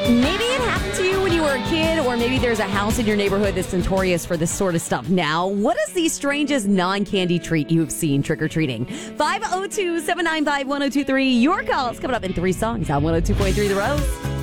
Maybe it happened to you when you were a kid, or maybe there's a house in your neighborhood that's notorious for this sort of stuff now. What is the strangest non-candy treat you've seen trick-or-treating? 502-795-1023. Your call's coming up in 3 songs on 102.3 The Rose.